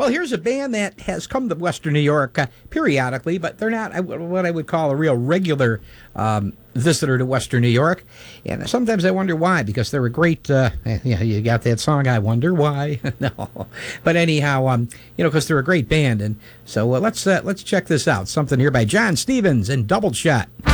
Well, here's a band that has come to Western New York periodically, but they're not what I would call a real regular visitor to Western New York. And sometimes I wonder why, because they're a great, you got that song, I Wonder Why. No. But anyhow, because they're a great band. And so let's check this out. Something here by John Stevens and Double Shot.